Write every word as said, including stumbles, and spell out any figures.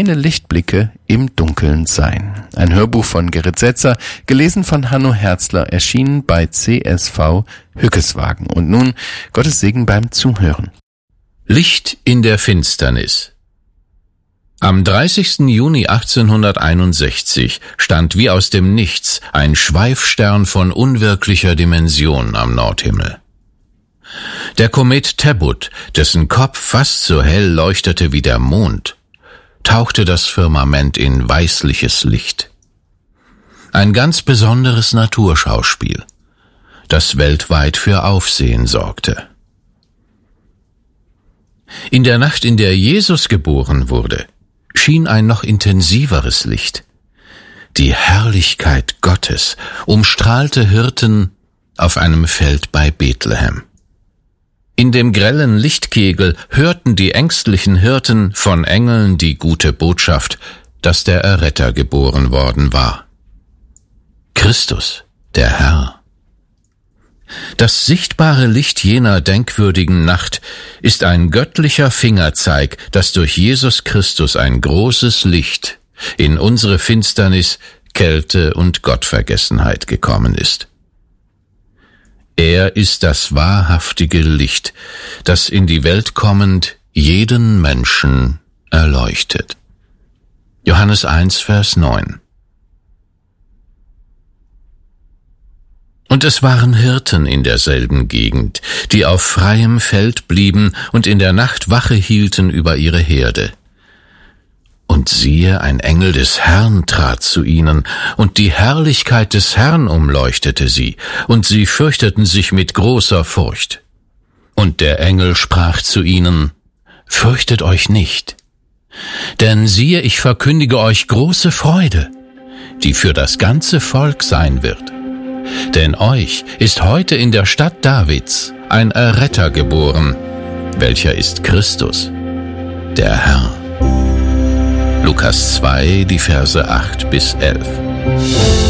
Keine Lichtblicke im Dunkeln sein. Ein Hörbuch von Gerrit Setzer, gelesen von Hanno Herzler, erschienen bei C S V Hückeswagen. Und nun Gottes Segen beim Zuhören. Licht in der Finsternis. Am dreißigsten Juni achtzehnhunderteinundsechzig stand wie aus dem Nichts ein Schweifstern von unwirklicher Dimension am Nordhimmel. Der Komet Tabut, dessen Kopf fast so hell leuchtete wie der Mond, tauchte das Firmament in weißliches Licht. Ein ganz besonderes Naturschauspiel, das weltweit für Aufsehen sorgte. In der Nacht, in der Jesus geboren wurde, schien ein noch intensiveres Licht. Die Herrlichkeit Gottes umstrahlte Hirten auf einem Feld bei Bethlehem. In dem grellen Lichtkegel hörten die ängstlichen Hirten von Engeln die gute Botschaft, dass der Erretter geboren worden war. Christus, der Herr. Das sichtbare Licht jener denkwürdigen Nacht ist ein göttlicher Fingerzeig, dass durch Jesus Christus ein großes Licht in unsere Finsternis, Kälte und Gottvergessenheit gekommen ist. Er ist das wahrhaftige Licht, das in die Welt kommend jeden Menschen erleuchtet. Johannes eins, Vers neun. Und es waren Hirten in derselben Gegend, die auf freiem Feld blieben und in der Nacht Wache hielten über ihre Herde. Und siehe, ein Engel des Herrn trat zu ihnen, und die Herrlichkeit des Herrn umleuchtete sie, und sie fürchteten sich mit großer Furcht. Und der Engel sprach zu ihnen: Fürchtet euch nicht, denn siehe, ich verkündige euch große Freude, die für das ganze Volk sein wird. Denn euch ist heute in der Stadt Davids ein Erretter geboren, welcher ist Christus, der Herr. Lukas zwei, die Verse acht bis elf.